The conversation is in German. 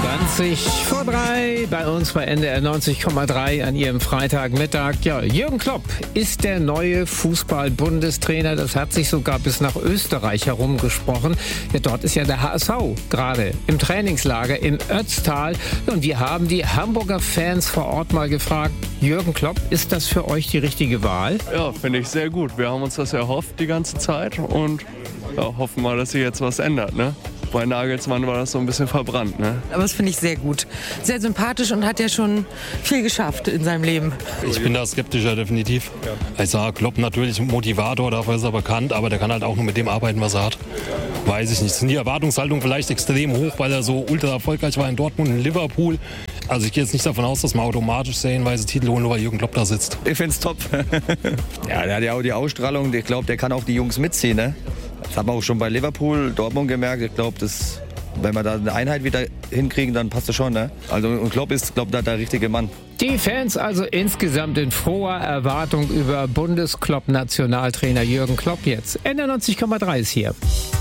20 vor 3 bei uns bei NDR 90,3 an Ihrem Freitagmittag. Ja, Jürgen Klopp ist der neue Fußball-Bundestrainer. Das hat sich sogar bis nach Österreich herumgesprochen. Ja, dort ist ja der HSV gerade im Trainingslager im Ötztal. Und wir haben die Hamburger Fans vor Ort mal gefragt, Jürgen Klopp, ist das für euch die richtige Wahl? Ja, finde ich sehr gut. Wir haben uns das erhofft die ganze Zeit und ja, hoffen mal, dass sich jetzt was ändert, ne? Bei Nagelsmann war das so ein bisschen verbrannt, ne? Aber das finde ich sehr gut. Sehr sympathisch und hat ja schon viel geschafft in seinem Leben. Ich bin da skeptischer, definitiv. Ja. Ich sage, Klopp natürlich Motivator, dafür ist er bekannt, aber der kann halt auch nur mit dem arbeiten, was er hat. Weiß ich nicht. Sind die Erwartungshaltungen vielleicht extrem hoch, weil er so ultra erfolgreich war in Dortmund, in Liverpool? Also ich gehe jetzt nicht davon aus, dass man automatisch serienweise Titel holen, nur weil Jürgen Klopp da sitzt. Ich finde es top. Ja, der hat ja auch die Ausstrahlung. Ich glaube, der kann auch die Jungs mitziehen, ne? Das hat man auch schon bei Liverpool, Dortmund gemerkt. Ich glaube, wenn wir da eine Einheit wieder hinkriegen, dann passt das schon, ne? Also und Klopp ist, da der richtige Mann. Die Fans also insgesamt in froher Erwartung über Bundesklopp-Nationaltrainer Jürgen Klopp jetzt. NDR 90,3 ist hier.